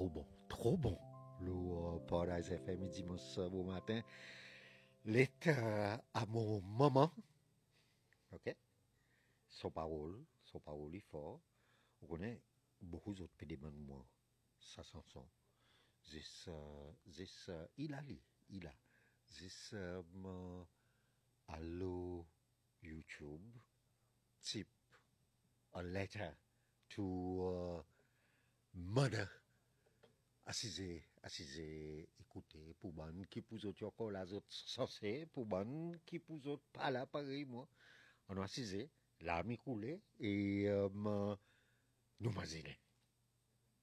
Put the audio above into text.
trop bon. Le Paradise FM dimanche au matin, l'état à mon maman, ok? Son parole est fort. On connaît beaucoup d'autres pédiments de moi, sa chanson. Il a, this allo YouTube tip a letter to mother. Assisez, écoutez, pour bon qui pour autres encore la autres censé, pour bon qui pour autres pas là pareil moi. On a assisé, l'ami coulé et nous mazine.